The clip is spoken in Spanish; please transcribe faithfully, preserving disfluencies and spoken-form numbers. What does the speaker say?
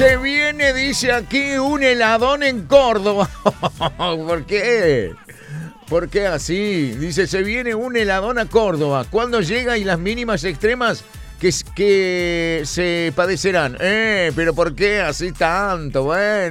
Se viene, dice aquí, un heladón en Córdoba. ¿Por qué? ¿Por qué así? Dice, se viene un heladón a Córdoba. ¿Cuándo llega y las mínimas extremas que, que se padecerán? Eh, pero ¿por qué así tanto? Bueno.